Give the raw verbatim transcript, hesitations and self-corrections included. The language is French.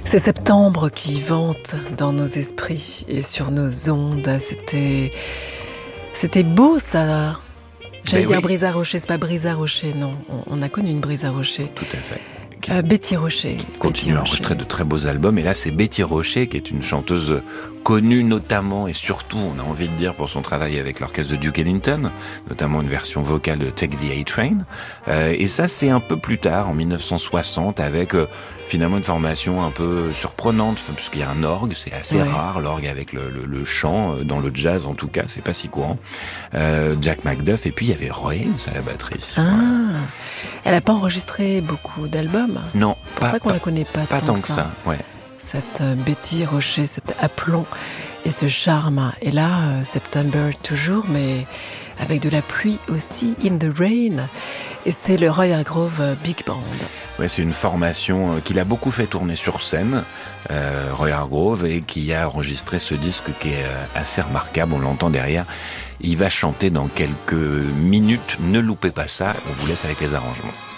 C'est septembre qui vente dans nos esprits et sur nos ondes. C'était, c'était beau ça. J'allais Ben dire oui. Brise à Rocher, c'est pas Brise à Rocher, non. On, on a connu une Brise à Rocher. Tout à fait. Qui Euh, Betty Rocher. continue à enregistrer de très beaux albums. Et là, c'est Betty Rocher, qui est une chanteuse connue notamment et surtout, on a envie de dire, pour son travail avec l'orchestre de Duke Ellington, notamment une version vocale de Take the A-Train. Euh, et ça, c'est un peu plus tard, en dix-neuf cent soixante, avec euh, finalement une formation un peu surprenante, puisqu'il y a un orgue, c'est assez Ouais. rare, l'orgue avec le, le, le chant, euh, dans le jazz en tout cas, c'est pas si courant. Euh, Jack Macduff, et puis il y avait Roy Haynes à la batterie. Ah, Voilà. elle a pas enregistré beaucoup d'albums. Non, C'est pour ça qu'on la connaît pas, pas tant, tant que que ça. ça. Ouais. Cette euh, Betty Rocher, cet aplomb et ce charme. Et là, euh, September toujours, mais avec de la pluie aussi, In the Rain. Et c'est le Roy Hargrove euh, Big Band. Ouais, c'est une formation euh, qu'il a beaucoup fait tourner sur scène, euh, Roy Hargrove, et qui a enregistré ce disque qui est euh, assez remarquable. On l'entend derrière. Il va chanter dans quelques minutes. Ne loupez pas ça. On vous laisse avec les arrangements.